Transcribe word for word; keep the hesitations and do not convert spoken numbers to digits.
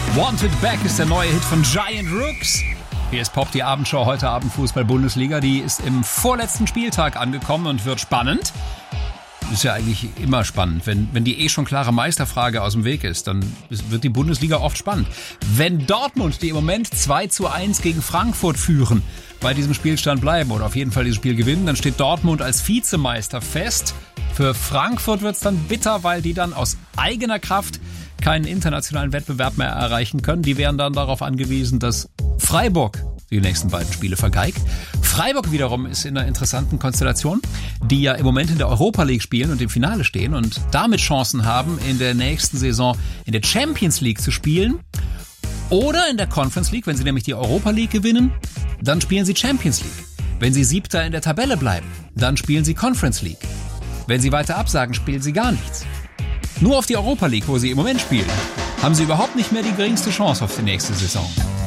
Wanted Back ist der neue Hit von Giant Rooks. Hier ist Pop, die Abendschau, heute Abend Fußball-Bundesliga. Die ist im vorletzten Spieltag angekommen und wird spannend. Ist ja eigentlich immer spannend. Wenn, wenn die eh schon klare Meisterfrage aus dem Weg ist, dann wird die Bundesliga oft spannend. Wenn Dortmund, die im Moment zwei zu eins gegen Frankfurt führen, bei diesem Spielstand bleiben oder auf jeden Fall dieses Spiel gewinnen, dann steht Dortmund als Vizemeister fest. Für Frankfurt wird es dann bitter, weil die dann aus eigener Kraft keinen internationalen Wettbewerb mehr erreichen können. Die wären dann darauf angewiesen, dass Freiburg die nächsten beiden Spiele vergeigt. Freiburg wiederum ist in einer interessanten Konstellation, die ja im Moment in der Europa League spielen und im Finale stehen und damit Chancen haben, in der nächsten Saison in der Champions League zu spielen oder in der Conference League. Wenn sie nämlich die Europa League gewinnen, dann spielen sie Champions League. Wenn sie Siebter in der Tabelle bleiben, dann spielen sie Conference League. Wenn sie weiter absagen, spielen sie gar nichts. Nur auf die Europa League, wo sie im Moment spielen, haben sie überhaupt nicht mehr die geringste Chance auf die nächste Saison.